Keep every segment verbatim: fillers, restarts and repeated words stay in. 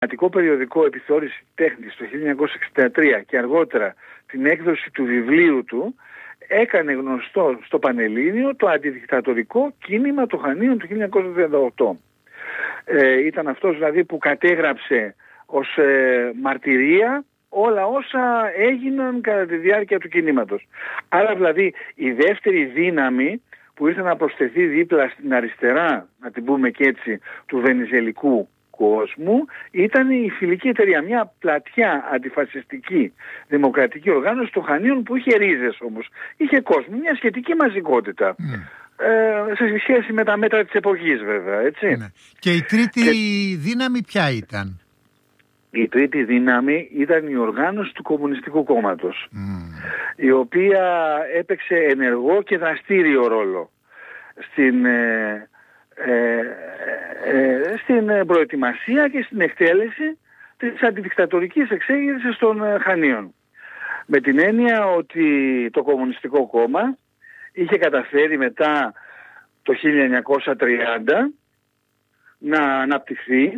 Αττικό περιοδικό Επιθεώρηση Τέχνης το χίλια εννιακόσια εξήντα τρία και αργότερα την έκδοση του βιβλίου του, έκανε γνωστό στο Πανελλήνιο το αντιδικτατορικό κίνημα των Χανίων του χίλια εννιακόσια τριάντα οκτώ. Ε, ήταν αυτός δηλαδή που κατέγραψε ως ε, μαρτυρία όλα όσα έγιναν κατά τη διάρκεια του κινήματος. Άρα δηλαδή η δεύτερη δύναμη που ήρθε να προσθεθεί δίπλα στην αριστερά, να την πούμε και έτσι, του βενιζελικού κόσμου, ήταν η Φιλική Εταιρεία, μια πλατιά αντιφασιστική δημοκρατική οργάνωση των Χανίων που είχε ρίζες όμως, είχε κόσμο, μια σχετική μαζικότητα. Mm. Ε, σε σχέση με τα μέτρα της εποχής βέβαια, έτσι. Ναι. Και η τρίτη και... δύναμη ποια ήταν? Η τρίτη δύναμη ήταν η οργάνωση του Κομμουνιστικού Κόμματος, mm. η οποία έπαιξε ενεργό και δραστήριο ρόλο στην, ε, ε, ε, στην προετοιμασία και στην εκτέλεση της αντιδικτατορικής εξέγερσης των Χανίων. Με την έννοια ότι το Κομμουνιστικό Κόμμα είχε καταφέρει μετά το χίλια εννιακόσια τριάντα να αναπτυχθεί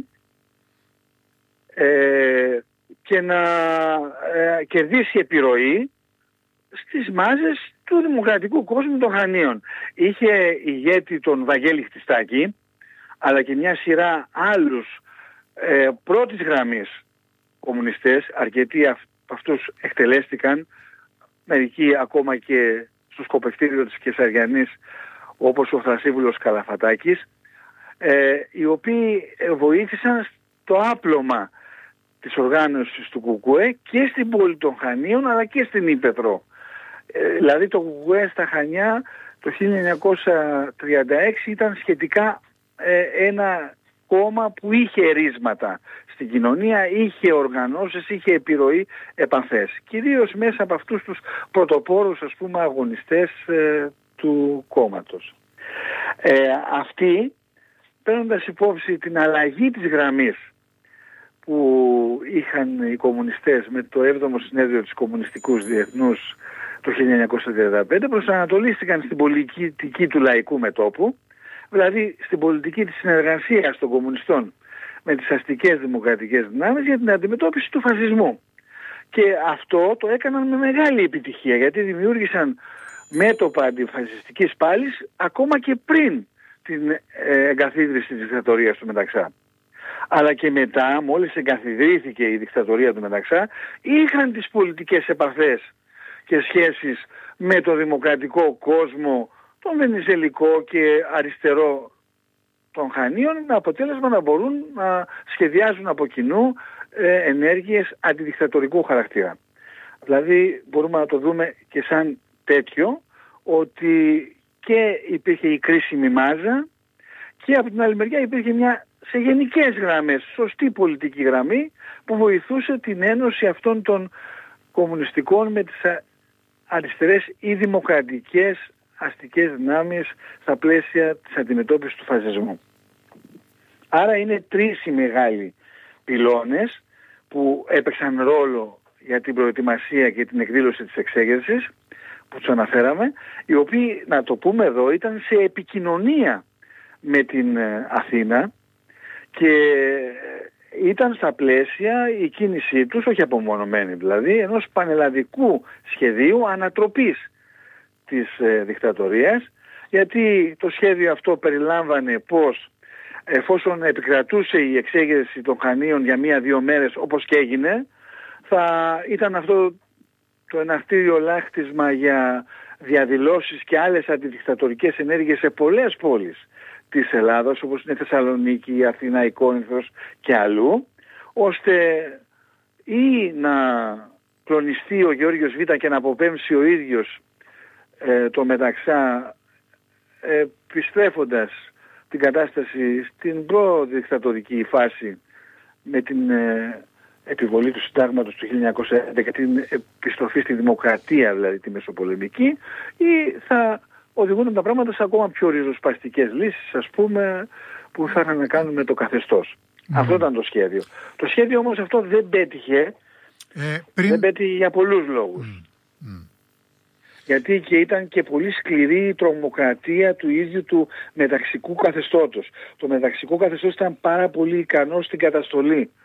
ε, και να ε, κερδίσει επιρροή στις μάζες του δημοκρατικού κόσμου των Χανίων. Είχε ηγέτη τον Βαγγέλη Χτιστάκη, αλλά και μια σειρά άλλους ε, πρώτης γραμμής κομμουνιστές, αρκετοί από αυτούς εκτελέστηκαν, μερικοί ακόμα και στο σκοπευτήριο της Κεσαριανής, όπως ο Θρασίβουλος Καλαφατάκης, ε, οι οποίοι βοήθησαν στο άπλωμα της οργάνωσης του Κουκουέ και στην πόλη των Χανίων αλλά και στην Ύπαιθρο. Ε, δηλαδή το Κουκουέ στα Χανιά το χίλια εννιακόσια τριάντα έξι ήταν σχετικά ε, ένα κόμμα που είχε ρίσματα στην κοινωνία, είχε οργανώσεις, είχε επιρροή, επαφές. Κυρίως μέσα από αυτούς τους πρωτοπόρους, ας πούμε, αγωνιστές ε, του κόμματος. Ε, αυτοί, παίρνοντας υπόψη την αλλαγή της γραμμής που είχαν οι κομμουνιστές με το έβδομο συνέδριο της Κομμουνιστικούς Διεθνούς το χίλια εννιακόσια τριάντα πέντε, προσανατολίστηκαν στην πολιτική του λαϊκού μετώπου, δηλαδή στην πολιτική της συνεργασίας των κομμουνιστών με τις αστικές δημοκρατικές δυνάμεις για την αντιμετώπιση του φασισμού. Και αυτό το έκαναν με μεγάλη επιτυχία, γιατί δημιούργησαν μέτωπα αντιφασιστικής πάλης ακόμα και πριν την ε, εγκαθίδρυση της δικτατορίας του Μεταξά. Αλλά και μετά, μόλις εγκαθιδρύθηκε η δικτατορία του Μεταξά, είχαν τις πολιτικές επαφές και σχέσεις με το δημοκρατικό κόσμο, τον βενιζελικό και αριστερό των Χανίων, με αποτέλεσμα να μπορούν να σχεδιάζουν από κοινού ε, ενέργειες αντιδικτατορικού χαρακτήρα. Δηλαδή μπορούμε να το δούμε και σαν τέτοιο, ότι και υπήρχε η κρίσιμη μάζα και από την άλλη μεριά υπήρχε μια σε γενικές γραμμές σωστή πολιτική γραμμή που βοηθούσε την ένωση αυτών των κομμουνιστικών με τις αριστερές ή δημοκρατικές αστικές δυνάμεις στα πλαίσια της αντιμετώπισης του φασισμού. Άρα είναι τρεις οι μεγάλοι πυλώνες που έπαιξαν ρόλο για την προετοιμασία και την εκδήλωση της εξέγερσης που τους αναφέραμε, οι οποίοι, να το πούμε εδώ, ήταν σε επικοινωνία με την Αθήνα και ήταν στα πλαίσια η κίνησή τους, όχι απομονωμένη δηλαδή, ενός πανελλαδικού σχεδίου ανατροπής της ε, δικτατορίας, γιατί το σχέδιο αυτό περιλάμβανε πως εφόσον επικρατούσε η εξέγερση των Χανίων για μία-δύο μέρες όπως και έγινε, θα ήταν αυτό το εναρκτήριο λάκτισμα για διαδηλώσεις και άλλες αντιδικτατορικές ενέργειες σε πολλές πόλεις της Ελλάδας, όπως είναι Θεσσαλονίκη, η Αθήνα, η Κόρινθος και αλλού, ώστε ή να κλονιστεί ο Γεώργιος Β' και να αποπέμψει ο ίδιος ε, το Μεταξά, ε, επιστρέφοντας την κατάσταση στην προ-δικτατορική φάση με την ε, επιβολή του συντάγματος του χίλια εννιακόσια έντεκα, την επιστροφή στη δημοκρατία, δηλαδή τη μεσοπολεμική, ή θα οδηγούν τα πράγματα σε ακόμα πιο ριζοσπαστικές λύσεις, ας πούμε, που θα είχαν να κάνουν με το καθεστώς. Mm. Αυτό ήταν το σχέδιο. Το σχέδιο όμως αυτό δεν πέτυχε, ε, πριν... δεν πέτυχε για πολλούς λόγους. Mm. Mm. Γιατί και ήταν και πολύ σκληρή η τρομοκρατία του ίδιου του μεταξικού καθεστώτος. Το μεταξικό καθεστώς ήταν πάρα πολύ ικανό στην καταστολή